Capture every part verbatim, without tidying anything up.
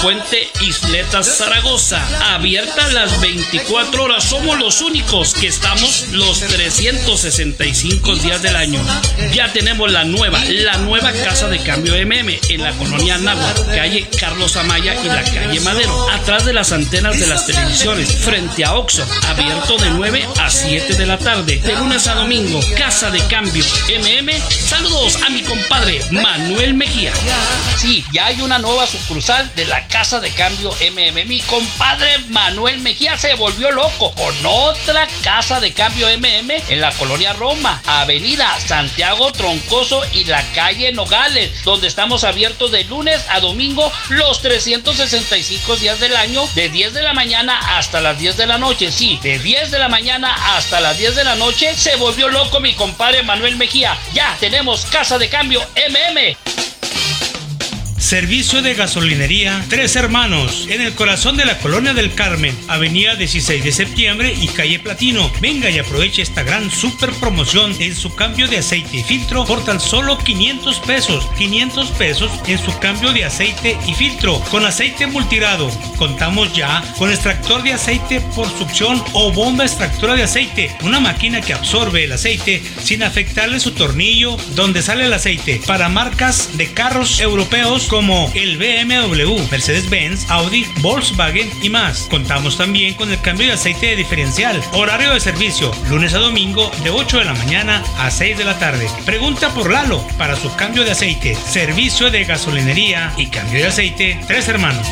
Puente Isletas Zaragoza. Abierta las veinticuatro horas. Somos los únicos que estamos los trescientos sesenta y cinco días del año. Ya tenemos la nueva, la nueva casa de cambio M M en la colonia Anáhuac, calle Carlos Amaya y la calle Madero, atrás de las antenas de las televisiones, frente a Oxxo. Abierto de nueve a siete de la tarde, de lunes a domingo. Casa de cambio M M. Saludos a mi compadre Manuel Mejía. Sí, ya hay una nueva sucursal de la casa de cambio M M. Mi compadre Manuel Mejía se volvió loco con otra casa de cambio M M en la colonia Roma, avenida Santiago Troncoso y la calle Nogales, donde estamos abiertos de lunes a domingo los trescientos sesenta y cinco días del año, de diez de la mañana hasta las diez de la noche. Sí, de diez de la mañana hasta las diez de la noche. Se volvió loco mi compadre Manuel Mejía. Ya tenemos casa de cambio M M. Servicio de gasolinería Tres Hermanos, en el corazón de la Colonia del Carmen, avenida dieciséis de septiembre y calle Platino. Venga y aproveche esta gran super promoción en su cambio de aceite y filtro por tan solo quinientos pesos. quinientos pesos en su cambio de aceite y filtro con aceite multirado. Contamos ya con extractor de aceite por succión o bomba extractora de aceite, una máquina que absorbe el aceite sin afectarle su tornillo donde sale el aceite, para marcas de carros europeos como el B M W, Mercedes-Benz, Audi, Volkswagen y más. Contamos también con el cambio de aceite de diferencial. Horario de servicio, lunes a domingo de ocho de la mañana a seis de la tarde. Pregunta por Lalo para su cambio de aceite. Servicio de gasolinería y cambio de aceite Tres Hermanos.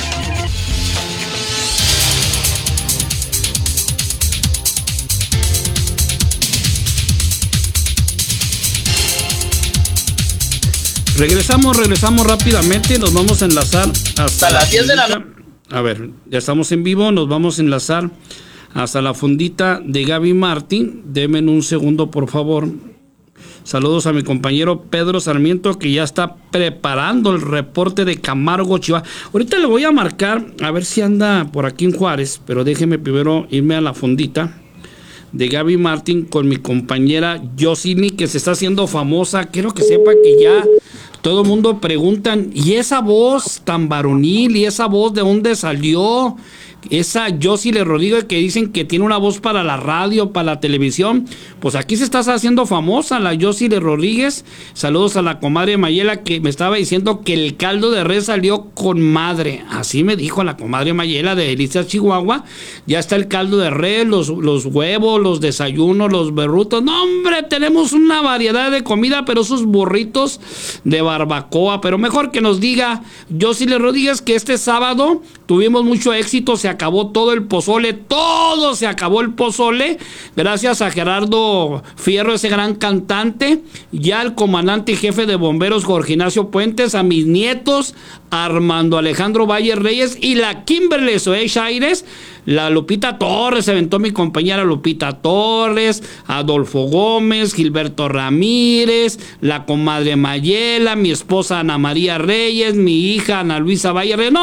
Regresamos, regresamos rápidamente, nos vamos a enlazar hasta, hasta las diez de la noche. A ver, ya estamos en vivo, nos vamos a enlazar hasta la fundita de Gaby Martín. Denme un segundo, por favor. Saludos a mi compañero Pedro Sarmiento, que ya está preparando el reporte de Camargo, Chihuahua. Ahorita le voy a marcar, a ver si anda por aquí en Juárez, pero déjeme primero irme a la fundita de Gaby Martín con mi compañera Yosini, que se está haciendo famosa. Quiero que sepa que ya todo el mundo preguntan, ¿y esa voz tan varonil? ¿Y esa voz de dónde salió? Esa Yosile Rodríguez que dicen que tiene una voz para la radio, para la televisión. Pues aquí se está haciendo famosa la Yosile Rodríguez. Saludos a la comadre Mayela, que me estaba diciendo que el caldo de res salió con madre. Así me dijo la comadre Mayela de Delicias, Chihuahua. Ya está el caldo de res, los, los huevos, los desayunos, los berrutos. No, hombre, tenemos una variedad de comida, pero esos burritos de barbacoa. Pero mejor que nos diga Yosile Rodríguez que este sábado tuvimos mucho éxito. Se acabó todo el pozole, todo se acabó el pozole, gracias a Gerardo Fierro, ese gran cantante, ya al comandante y jefe de bomberos Jorge Ignacio Puentes, a mis nietos Armando Alejandro Valle Reyes y la Kimberly Zoe Chaires, la Lupita Torres, se aventó mi compañera Lupita Torres, Adolfo Gómez, Gilberto Ramírez, la comadre Mayela, mi esposa Ana María Reyes, mi hija Ana Luisa Valle Reyes. No,